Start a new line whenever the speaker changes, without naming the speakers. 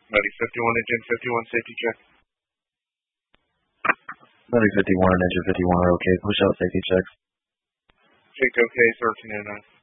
Nutty 51, engine 51, safety check.
Nutty 51 and engine 51 are okay. Push out safety checks.
Jake okay, 1309.